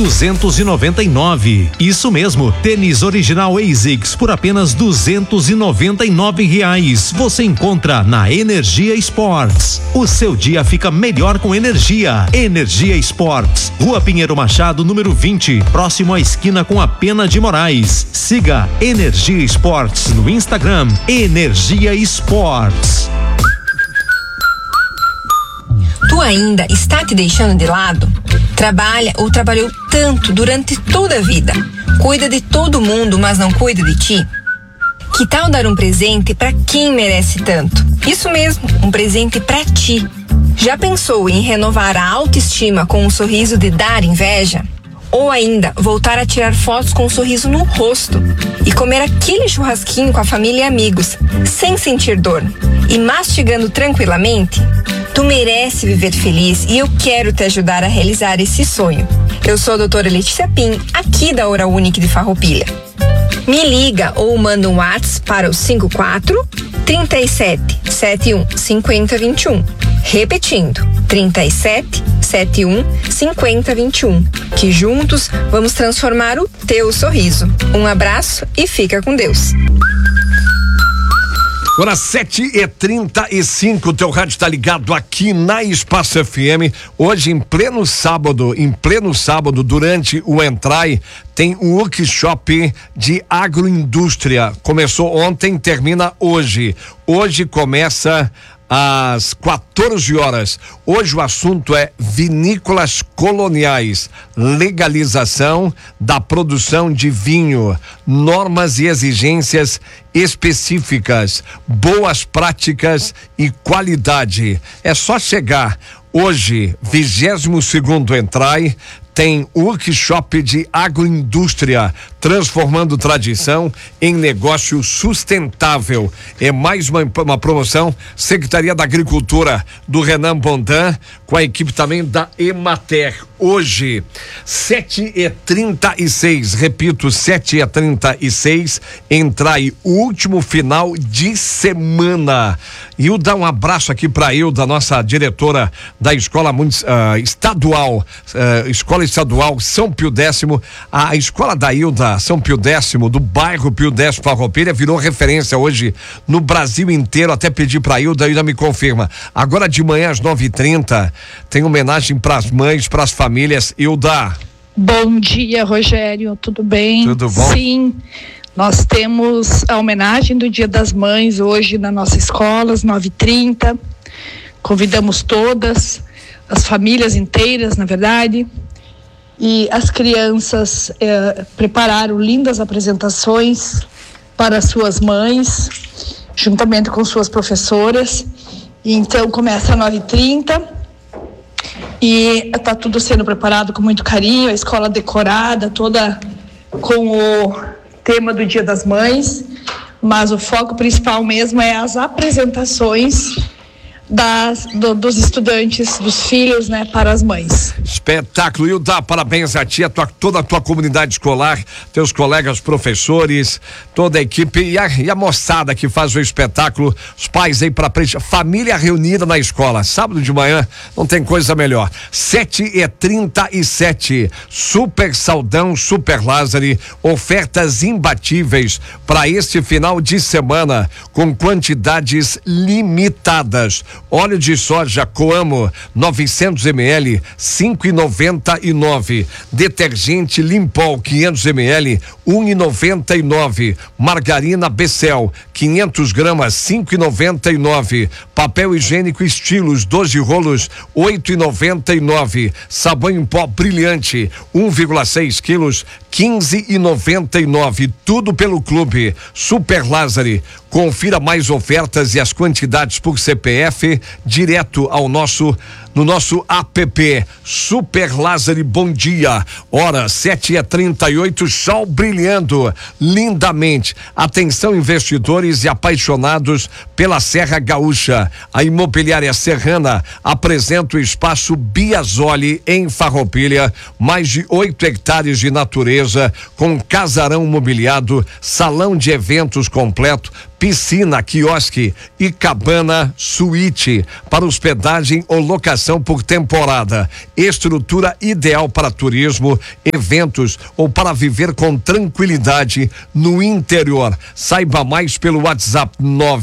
299. Isso mesmo, tênis original ASICS por apenas R$299. Você encontra na Energia Esportes. O seu dia fica melhor com energia. Energia Esportes, Rua Pinheiro Machado, número 20, próximo à esquina com a Pena de Moraes. Siga Energia Esportes no Instagram, Energia Esportes. Tu ainda está te deixando de lado? Trabalha ou trabalhou tanto durante toda a vida? Cuida de todo mundo, mas não cuida de ti? Que tal dar um presente para quem merece tanto? Isso mesmo, um presente para ti. Já pensou em renovar a autoestima com um sorriso de dar inveja? Ou ainda, voltar a tirar fotos com um sorriso no rosto e comer aquele churrasquinho com a família e amigos, sem sentir dor e mastigando tranquilamente? Tu merece viver feliz e eu quero te ajudar a realizar esse sonho. Eu sou a doutora Letícia Pim, aqui da Oral Unique de Farroupilha. Me liga ou manda um WhatsApp para o 54 37 71 50 21. Repetindo, 37 71 50 21. Que juntos vamos transformar o teu sorriso. Um abraço e fica com Deus. Agora 7h35, teu rádio está ligado aqui na Espaço FM. Hoje, em pleno sábado, durante o Entrai, tem um workshop de agroindústria. Começou ontem, termina hoje. Hoje começa às 14 horas. Hoje o assunto é vinícolas coloniais, legalização da produção de vinho, normas e exigências específicas, boas práticas e qualidade. É só chegar. Hoje, 22º Entrai, tem workshop de agroindústria, transformando tradição em negócio sustentável. É mais uma promoção, Secretaria da Agricultura do Renan Bondan, com a equipe também da Emater. Hoje, 7h36, repito, 7h36, Entrai, o último final de semana. Hilda, um abraço aqui para Hilda, nossa diretora da Escola Estadual, Escola Estadual São Pio X. A escola da Hilda, São Pio X, do bairro Pio X, Farroupilha, virou referência hoje no Brasil inteiro. Até pedi para a Hilda me confirma. Agora de manhã às 9h30 tem homenagem para as mães, para as famílias. Hilda. Bom dia, Rogério, tudo bem? Tudo bom? Sim, nós temos a homenagem do Dia das Mães hoje na nossa escola, às 9h30. Convidamos todas, as famílias inteiras, na verdade, e as crianças prepararam lindas apresentações para suas mães, juntamente com suas professoras. Então começa às 9h30 e está tudo sendo preparado com muito carinho, a escola decorada, toda com o tema do Dia das Mães, mas o foco principal mesmo é as apresentações dos estudantes, dos filhos, né, para as mães. Espetáculo. E dá parabéns a ti, toda a tua comunidade escolar, teus colegas professores, toda a equipe e a moçada que faz o espetáculo, os pais aí para frente, família reunida na escola, sábado de manhã, não tem coisa melhor. 7h37, Super Saldão, Super Lázari, ofertas imbatíveis para este final de semana, com quantidades limitadas. Óleo de soja Coamo 900 ml, 5,99. Detergente Limpol 500 ml, 1,99. Margarina Becel 500 gramas, 5,99. Papel higiênico Estilos 12 rolos, 8,99. Sabão em pó Brilhante 1,6 quilos, 15,99. Tudo pelo clube Super Lázari. Confira mais ofertas e as quantidades por CPF direto no nosso app. Super Lázari, bom dia. Hora 7h38, sol brilhando lindamente. Atenção, investidores e apaixonados pela Serra Gaúcha. A Imobiliária Serrana apresenta o espaço Biasoli em Farroupilha, mais de 8 hectares de natureza, com casarão mobiliado, salão de eventos completo, piscina, quiosque e cabana suíte para hospedagem ou locação por temporada. Estrutura ideal para turismo, eventos ou para viver com tranquilidade no interior. Saiba mais pelo WhatsApp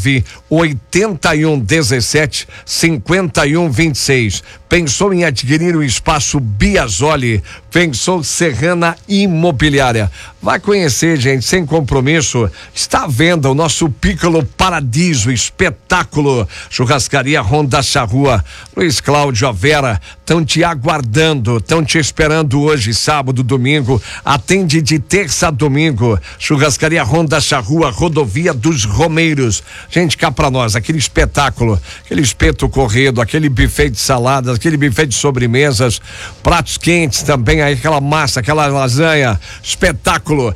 981175126. Pensou em adquirir o espaço Biasoli? Pensou Serrana Imobiliária. Vai conhecer, gente, sem compromisso. Está à venda o nosso Piccolo Paradiso, espetáculo. Churrascaria Ronda Charrua. Luiz Cláudio, Vera, estão te aguardando, estão te esperando hoje, sábado, domingo. Atende de terça a domingo. Churrascaria Ronda Charrua, Rodovia dos Romeiros. Gente, cá pra nós, aquele espetáculo, aquele espeto corrido, aquele buffet de saladas, aquele buffet de sobremesas, pratos quentes também, aí aquela massa, aquela lasanha, espetáculo.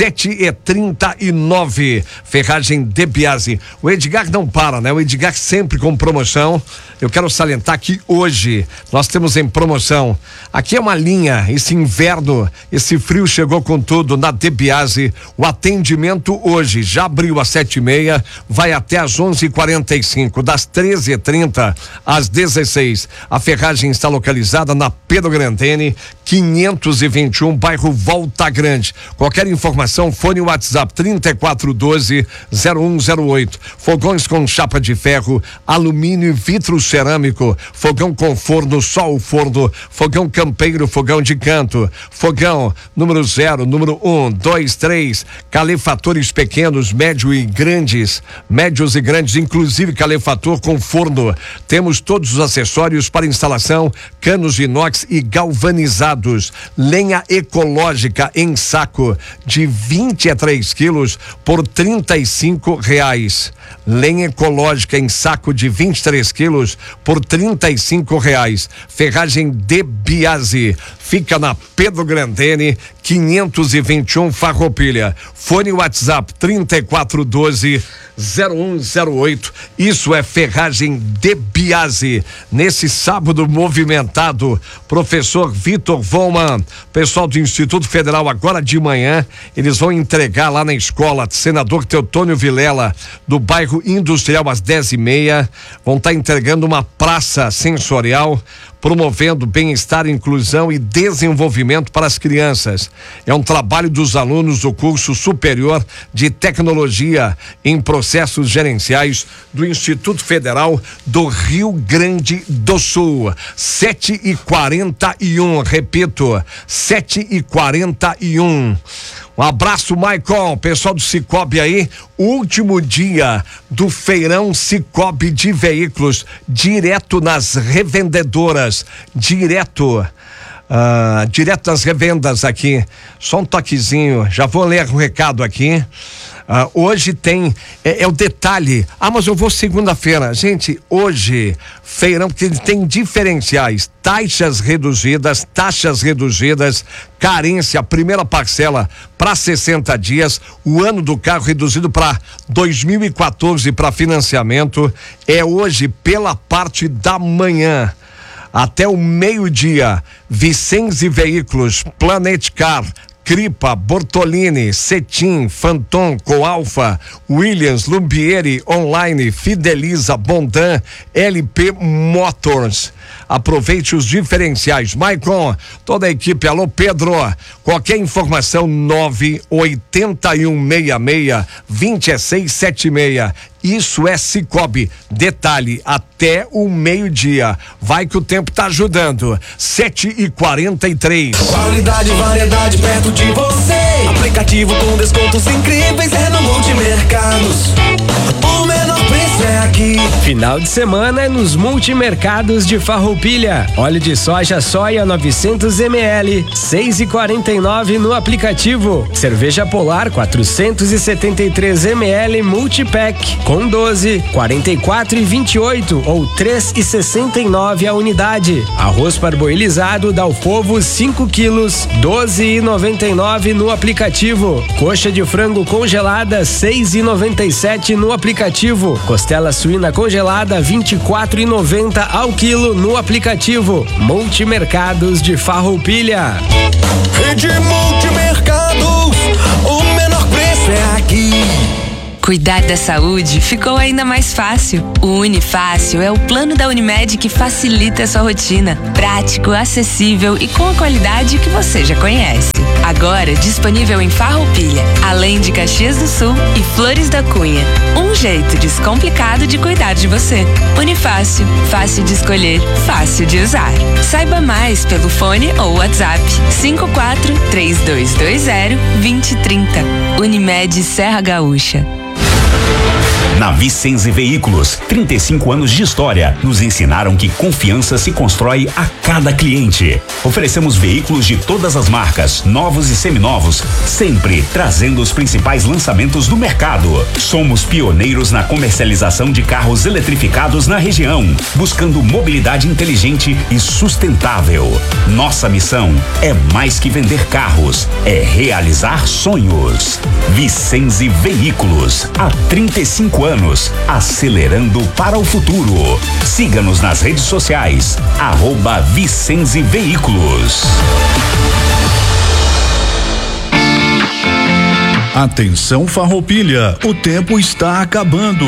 7h39, Ferragem De Biasi. O Edgar não para, né? O Edgar sempre com promoção. Eu quero salientar que hoje nós temos em promoção, aqui é uma linha, esse inverno, esse frio chegou com tudo na De Biasi. O atendimento hoje já abriu às 7h30, vai até às 11h45, das 13h30 às 16h. A ferragem está localizada na Pedro Grandene, 521, bairro Volta Grande. Qualquer informação, fone WhatsApp 3412-0108. Fogões com chapa de ferro, alumínio e vidro cerâmico, fogão com forno, só o forno, fogão campeiro, fogão de canto, fogão número 0, número 1, 2, 3, calefatores pequenos, médios e grandes, inclusive calefator com forno. Temos todos os acessórios para instalação, canos de inox e galvanizados, lenha ecológica em saco de 20 a 3 quilos por R$35. Lenha ecológica em saco de 23 quilos por R$35. Ferragem De Biasi. Fica na Pedro Grandene, 521, Farroupilha. Fone WhatsApp 3412-0108. Isso é Ferragem De Biasi. Nesse sábado movimentado, professor Vitor Volman, pessoal do Instituto Federal, agora de manhã, eles vão entregar lá na escola Senador Teotônio Vilela, do bairro Industrial, às 10h30. Vão estar entregando uma praça sensorial, promovendo bem-estar, inclusão e desenvolvimento para as crianças. É um trabalho dos alunos do curso superior de tecnologia em processos gerenciais do Instituto Federal do Rio Grande do Sul. 7h41, repito, 7h41. Um abraço, Maicon, pessoal do Cicobi aí, último dia do feirão Cicobi de veículos, direto nas revendedoras, direto nas revendas aqui. Só um toquezinho, já vou ler o recado aqui. Hoje tem, é o detalhe, mas eu vou segunda-feira, gente, hoje, feirão, que tem diferenciais, taxas reduzidas, carência, primeira parcela para 60 dias, o ano do carro reduzido para 2014 para financiamento, é hoje pela parte da manhã. Até o meio-dia, Vicenzi Veículos, Planet Car, Cripa, Bortolini, Cetim, Phantom, Coalfa, Williams, Lumbieri, Online, Fideliza, Bondan, LP Motors. Aproveite os diferenciais. Maicon, toda a equipe, alô Pedro, qualquer informação 98166-2676. Isso é Cicobi. Detalhe, até o meio-dia. Vai que o tempo tá ajudando. 7h43. Qualidade e variedade perto de você. Aplicativo com descontos incríveis é no Multimercados. O menor preço é aqui. Final de semana é nos Multimercados de Farroupilha. Óleo de soja Soia 900 ml, 6,49 no aplicativo. Cerveja Polar 473 ml Multipack com 12, 44,28 ou 3,69 a unidade. Arroz parboilizado Dalpovo 5 quilos, 12,99 no aplicativo. Coxa de frango congelada 6,97 no aplicativo. Costela suína congelada 24,90 ao quilo no aplicativo. Multimercados de Farroupilha. Rede Multimercados, o menor preço é aqui. Cuidar da saúde ficou ainda mais fácil. O Unifácil é o plano da Unimed que facilita a sua rotina. Prático, acessível e com a qualidade que você já conhece. Agora disponível em Farroupilha, além de Caxias do Sul e Flores da Cunha. Um jeito descomplicado de cuidar de você. Unifácil, fácil de escolher, fácil de usar. Saiba mais pelo fone ou WhatsApp 54-3220-2030. Unimed Serra Gaúcha. Na Vicenze Veículos, 35 anos de história nos ensinaram que confiança se constrói a cada cliente. Oferecemos veículos de todas as marcas, novos e seminovos, sempre trazendo os principais lançamentos do mercado. Somos pioneiros na comercialização de carros eletrificados na região, buscando mobilidade inteligente e sustentável. Nossa missão é mais que vender carros, é realizar sonhos. Vicenze Veículos, há 35 anos, acelerando para o futuro. Siga-nos nas redes sociais, @Vicenze Veículos. Atenção Farroupilha, o tempo está acabando.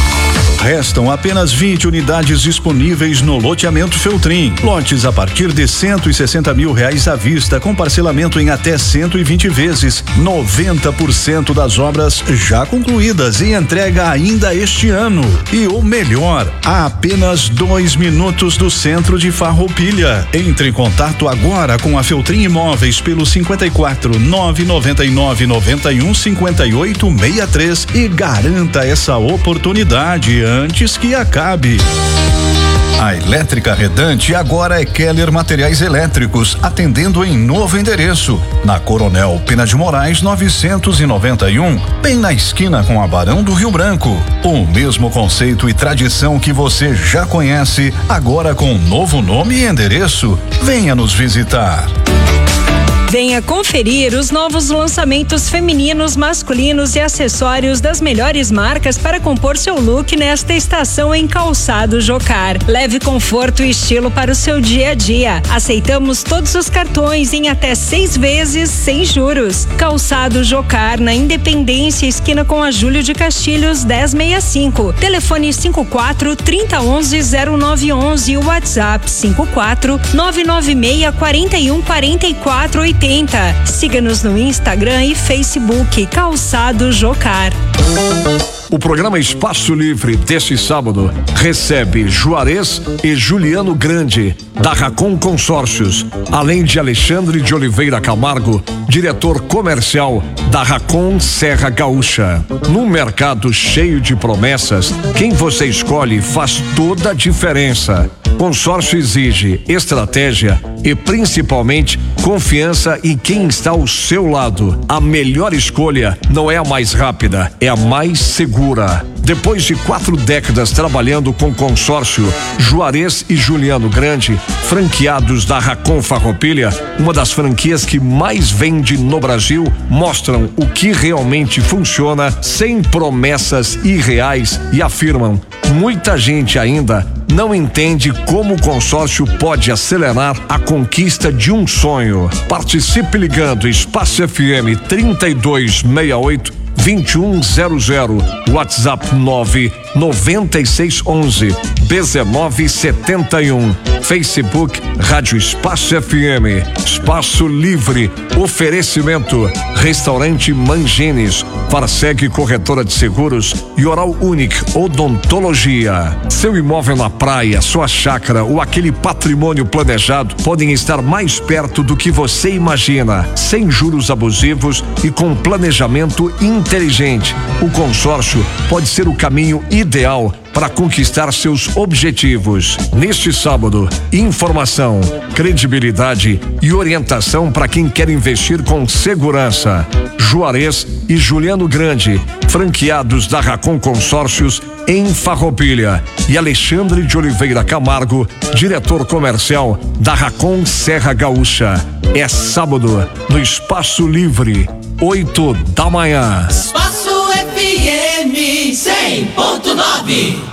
Restam apenas 20 unidades disponíveis no loteamento Feltrin. Lotes a partir de R$160 mil à vista, com parcelamento em até 120 vezes. 90% das obras já concluídas e entrega ainda este ano. E o melhor, a apenas 2 minutos do centro de Farroupilha. Entre em contato agora com a Feltrin Imóveis pelo 54 999 91 58 63 e garanta essa oportunidade antes que acabe. A Elétrica Redante agora é Keller Materiais Elétricos, atendendo em novo endereço, na Coronel Pena de Moraes 991, bem na esquina com a Barão do Rio Branco. O mesmo conceito e tradição que você já conhece, agora com novo nome e endereço. Venha nos visitar. Venha conferir os novos lançamentos femininos, masculinos e acessórios das melhores marcas para compor seu look nesta estação em Calçado Jocar. Leve conforto e estilo para o seu dia a dia. Aceitamos todos os cartões em até 6 vezes sem juros. Calçado Jocar, na Independência, esquina com a Júlio de Castilhos 1065. Telefone 54 3011 0911 e o WhatsApp 54 996 41 44 80. Siga-nos no Instagram e Facebook Calçado Jocar. O programa Espaço Livre deste sábado recebe Juarez e Juliano Grande, da Racon Consórcios, além de Alexandre de Oliveira Camargo, diretor comercial da Racon Serra Gaúcha. Num mercado cheio de promessas, quem você escolhe faz toda a diferença. Consórcio exige estratégia e principalmente confiança em quem está ao seu lado. A melhor escolha não é a mais rápida, é a mais segura. Depois de 4 décadas trabalhando com consórcio, Juarez e Juliano Grande, franqueados da Racon Farroupilha, uma das franquias que mais vende no Brasil, mostram o que realmente funciona sem promessas irreais e afirmam: muita gente ainda não entende como o consórcio pode acelerar a conquista de um sonho. Participe ligando Espaço FM 3268 2100, WhatsApp 99611 1971, Facebook Rádio Espaço FM. Espaço Livre, oferecimento Restaurante Mangines, Farseg Corretora de Seguros e Oral Unique Odontologia. Seu imóvel na praia, sua chácara ou aquele patrimônio planejado podem estar mais perto do que você imagina, sem juros abusivos e com planejamento inteligente. O consórcio pode ser o caminho ideal para conquistar seus objetivos. Neste sábado, informação, credibilidade e orientação para quem quer investir com segurança. Juarez e Juliano Grande, franqueados da Racon Consórcios em Farroupilha, e Alexandre de Oliveira Camargo, diretor comercial da Racon Serra Gaúcha. É sábado no Espaço Livre, 8 da manhã. Espaço FM 100.9.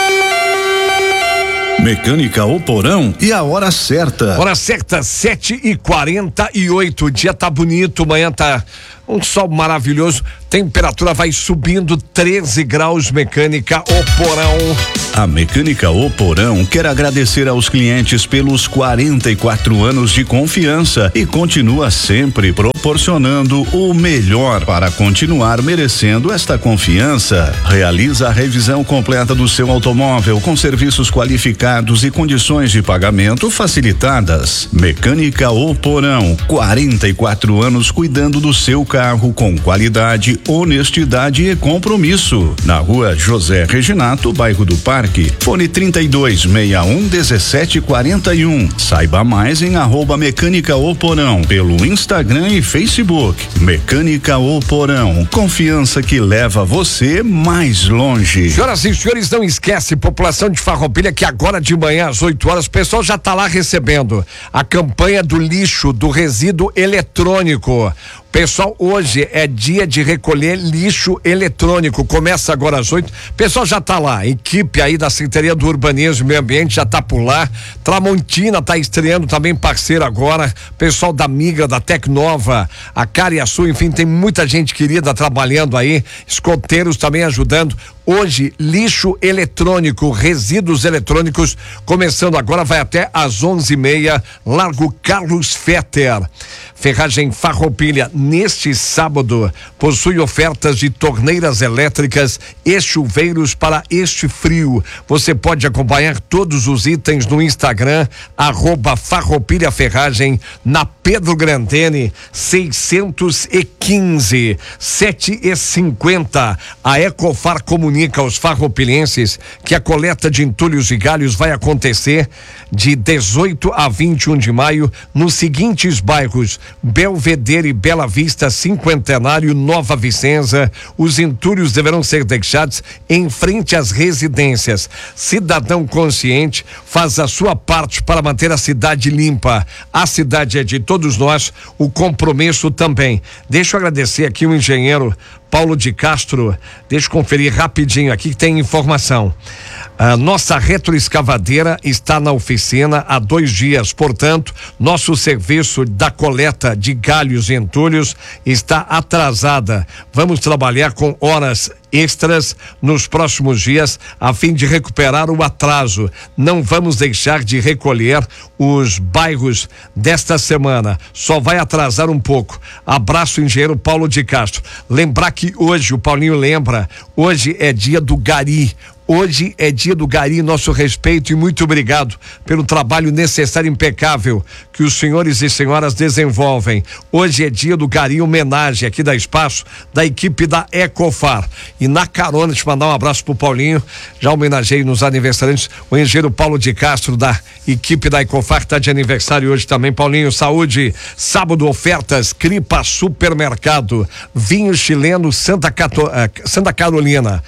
Mecânica ou Porão e a hora certa. Hora certa, 7h48. O dia tá bonito, amanhã tá um sol maravilhoso, temperatura vai subindo 13 graus, Mecânica O Porão. A Mecânica O Porão quer agradecer aos clientes pelos 44 anos de confiança e continua sempre proporcionando o melhor para continuar merecendo esta confiança. Realiza a revisão completa do seu automóvel com serviços qualificados e condições de pagamento facilitadas. Mecânica O Porão, 44 anos cuidando do seu carro com qualidade, honestidade e compromisso. Na rua José Reginato, bairro do Parque. Fone 3261-1741. Saiba mais em @Mecânica O Porão pelo Instagram e Facebook. Mecânica O Porão, confiança que leva você mais longe. Senhoras e senhores, não esquece, população de Farroupilha, que agora de manhã às 8 horas o pessoal já está lá recebendo a campanha do lixo, do resíduo eletrônico. Pessoal, hoje é dia de recolher lixo eletrônico, começa agora às 8, pessoal já tá lá, equipe aí da Secretaria do Urbanismo e Meio Ambiente já tá por lá, Tramontina tá estreando também parceiro agora, pessoal da Migra, da Tecnova, a Cariaçu, enfim, tem muita gente querida trabalhando aí, escoteiros também ajudando. Hoje, lixo eletrônico, resíduos eletrônicos, começando agora, vai até às 11h30, Largo Carlos Fetter. Ferragem Farroupilha, neste sábado, possui ofertas de torneiras elétricas e chuveiros para este frio. Você pode acompanhar todos os itens no Instagram, @Farroupilha Ferragem, na Pedro Grandene, 615, 7h50. A Ecofar comunica aos farroupilhenses que a coleta de entulhos e galhos vai acontecer de 18 a 21 de maio nos seguintes bairros: Belvedere e Bela Vista, Cinquentenário, Nova Vicenza. Os entulhos deverão ser deixados em frente às residências. Cidadão consciente, faz a sua parte para manter a cidade limpa. A cidade é de todos nós, o compromisso também. Deixa eu agradecer aqui o engenheiro Paulo de Castro. Deixa eu conferir rapidinho aqui que tem informação. A nossa retroescavadeira está na oficina há 2 dias, portanto, nosso serviço da coleta de galhos e entulhos está atrasada. Vamos trabalhar com horas extras nos próximos dias a fim de recuperar o atraso. Não vamos deixar de recolher os bairros desta semana. Só vai atrasar um pouco. Abraço, engenheiro Paulo de Castro. Lembrar que hoje, o Paulinho lembra, hoje é dia do gari. Hoje é dia do gari, nosso respeito e muito obrigado pelo trabalho necessário e impecável que os senhores e senhoras desenvolvem. Hoje é dia do gari, homenagem aqui da Espaço, da equipe da Ecofar. E na carona, te mandar um abraço pro Paulinho, já homenageei nos aniversariantes, o engenheiro Paulo de Castro, da equipe da Ecofar, está de aniversário hoje também. Paulinho, saúde. Sábado, ofertas, Cripa Supermercado, vinho chileno Santa Carolina,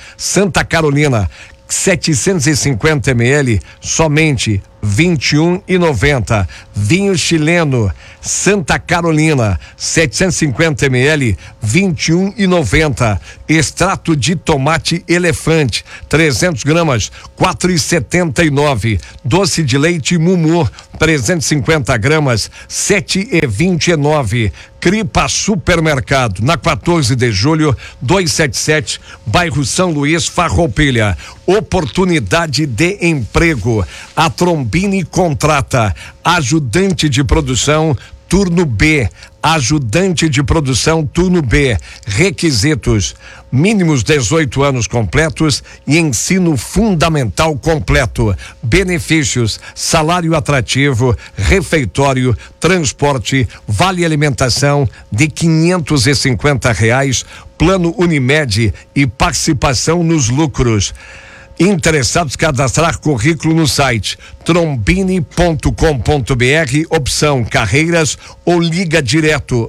750 ml, somente R$21,90. Vinho chileno Santa Carolina, 750 ml, R$21,90. Extrato de tomate elefante, 300 gramas, R$4,79. Doce de leite Mumu, 350 gramas, R$7,29. Cripa Supermercado, na 14 de julho, 277, bairro São Luís, Farroupilha. Oportunidade de emprego. A Trombini contrata ajudante de produção, turno B. Ajudante de produção, turno B. Requisitos: mínimos 18 anos completos e ensino fundamental completo. Benefícios: salário atrativo, refeitório, transporte, vale alimentação de R$550, plano Unimed e participação nos lucros. Interessados, cadastrar currículo no site trombini.com.br, opção carreiras, ou liga direto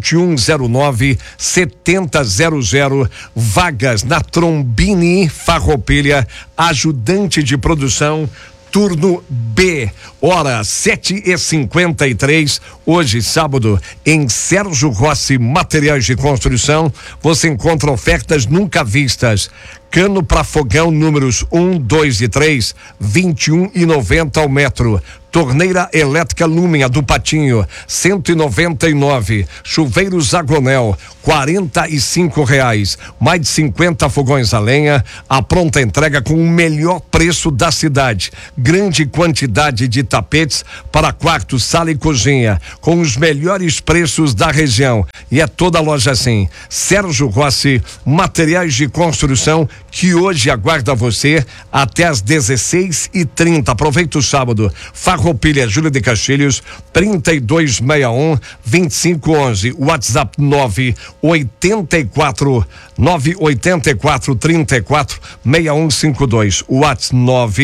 2109-7000. Vagas na Trombini Farroupilha, ajudante de produção, turno B, hora 7h53. Hoje, sábado, em Sérgio Rossi Materiais de Construção, você encontra ofertas nunca vistas. Cano para fogão números 1, 2 e 3, 21,90 ao metro. Torneira elétrica Lumen, a do Patinho, 199. Chuveiro Zagonel, R$ 45. Mais de 50 fogões a lenha, a pronta entrega com o melhor preço da cidade. Grande quantidade de tapetes para quarto, sala e cozinha, com os melhores preços da região. E é toda a loja assim. Sérgio Rossi, materiais de construção, que hoje aguarda você até às 16h30. Aproveita o sábado. Farroupilha, Júlio de Castilhos, 3261-2511. WhatsApp 984 34 6152. WhatsApp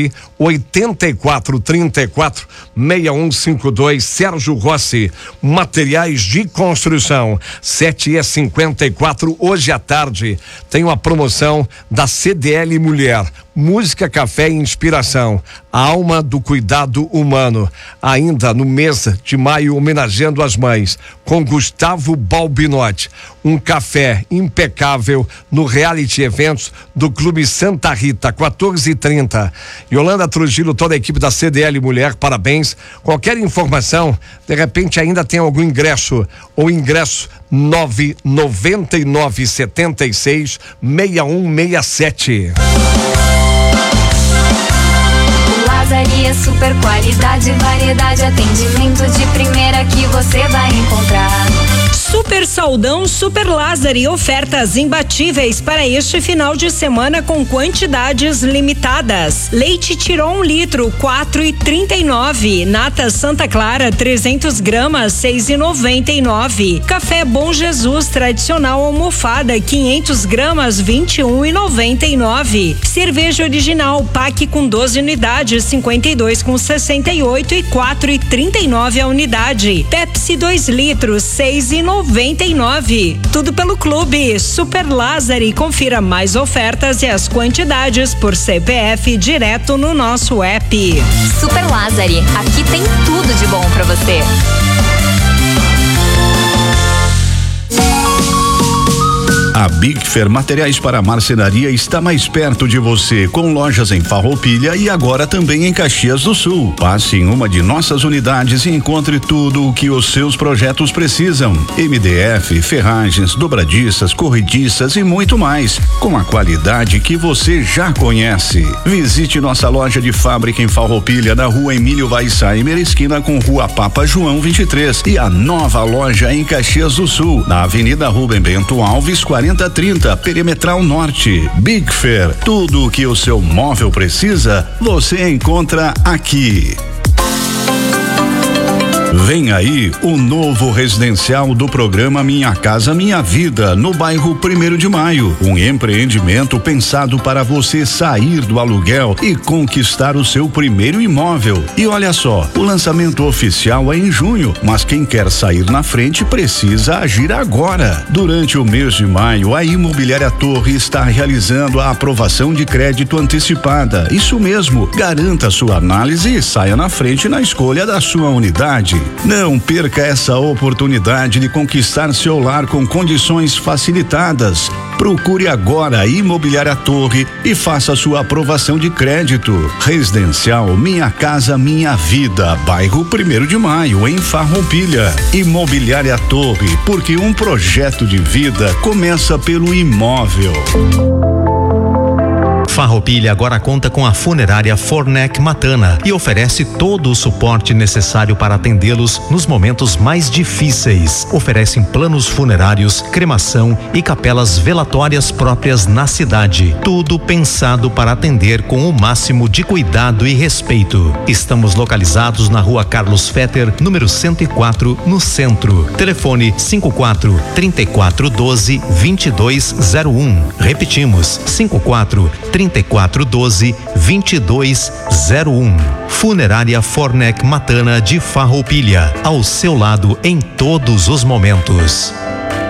984 34 6152. Sérgio Rossi, materiais de construção. 7h54. Hoje à tarde tem uma promoção da CDL Mulher. Música, café e inspiração. A alma do cuidado humano. Ainda no mês de maio, homenageando as mães, com Gustavo Balbinotti. Um café impecável no Reality Eventos do Clube Santa Rita, 14h30. Yolanda Trujillo, toda a equipe da CDL Mulher, parabéns. Qualquer informação, de repente ainda tem algum ingresso, ou ingresso 99976-6167. Lazaria, super qualidade, variedade, atendimento de primeira que você vai encontrar. Super Saldão Super Lázari, ofertas imbatíveis para este final de semana com quantidades limitadas. Leite Tirol 1 litro, 4,39. Nata Santa Clara 300 gramas, 6,99. Café Bom Jesus tradicional almofada 500 gramas, 21,99. Cerveja original Pack com 12 unidades, 52,68 e 4,39 a unidade. Pepsi 2 litros, 6,99. Tudo pelo Clube Super Lázari. Confira mais ofertas e as quantidades por CPF direto no nosso app. Super Lázari, aqui tem tudo de bom pra você. A Bigfer Materiais para Marcenaria está mais perto de você, com lojas em Farroupilha e agora também em Caxias do Sul. Passe em uma de nossas unidades e encontre tudo o que os seus projetos precisam. MDF, ferragens, dobradiças, corrediças e muito mais, com a qualidade que você já conhece. Visite nossa loja de fábrica em Farroupilha, na Rua Emílio Weissheimer, esquina com Rua Papa João 23, e a nova loja em Caxias do Sul, na Avenida Rubem Bento Alves, 4030, Perimetral Norte. Bigfer, tudo o que o seu móvel precisa, você encontra aqui. Vem aí o novo residencial do programa Minha Casa Minha Vida, no bairro 1º de Maio. Um empreendimento pensado para você sair do aluguel e conquistar o seu primeiro imóvel. E olha só, o lançamento oficial é em junho, mas quem quer sair na frente precisa agir agora. Durante o mês de maio, a Imobiliária Torre está realizando a aprovação de crédito antecipada. Isso mesmo, garanta sua análise e saia na frente na escolha da sua unidade. Não perca essa oportunidade de conquistar seu lar com condições facilitadas. Procure agora a Imobiliária Torre e faça sua aprovação de crédito. Residencial Minha Casa Minha Vida, bairro 1º de Maio, em Farroupilha. Imobiliária Torre, porque um projeto de vida começa pelo imóvel. Farroupilha agora conta com a funerária Fornec Matana e oferece todo o suporte necessário para atendê-los nos momentos mais difíceis. Oferecem planos funerários, cremação e capelas velatórias próprias na cidade. Tudo pensado para atender com o máximo de cuidado e respeito. Estamos localizados na Rua Carlos Fetter, número 104, no centro. Telefone 54 3412 2201. Repetimos, 54 3412 2201. Funerária Fornec Matana de Farroupilha, ao seu lado em todos os momentos.